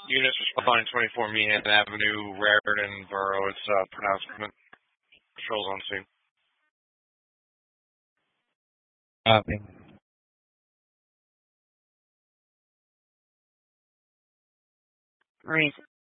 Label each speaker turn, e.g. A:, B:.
A: Units responding 24 Meehan Avenue, Raritan Borough. It's pronouncement. Patrols on scene.
B: Copy.
C: Marines,